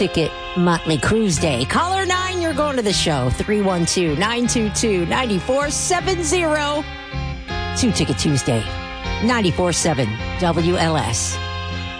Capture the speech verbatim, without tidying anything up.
Ticket Motley Cruise Day. Caller nine, you're going to the show. three one two, nine two two, nine four seven zero. Two Ticket Tuesday. ninety-four point seven W L S.